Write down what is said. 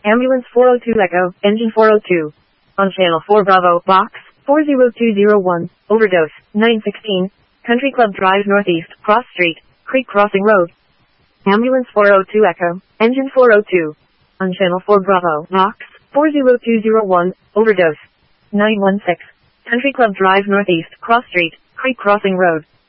Ambulance 402 Echo, engine 402. On channel 4 Bravo, box 40201, overdose, 916, Country Club Drive Northeast, Cross Street, Creek Crossing Road. Ambulance 402 Echo, engine 402. On channel 4 Bravo, box 40201, overdose, 916, Country Club Drive Northeast, Cross Street, Creek Crossing Road.